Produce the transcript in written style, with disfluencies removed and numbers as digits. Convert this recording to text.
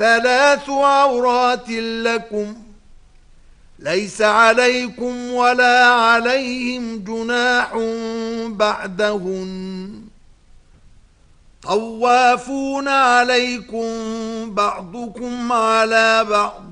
ثلاث عورات لكم ليس عليكم ولا عليهم جناح بعدهن طوافون عليكم بعضكم على بعض